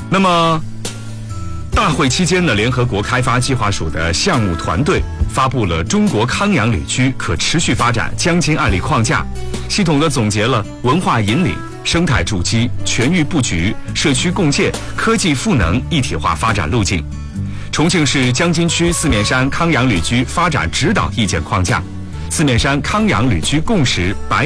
那么，大会期间呢，联合国开发计划署的项目团队发布了《中国康养旅居可持续发展江津案例框架》，系统地总结了文化引领、生态筑基、全域布局、社区共建、科技赋能一体化发展路径。重庆市江津区四面山康养旅居发展指导意见框架，四面山康养旅居共识白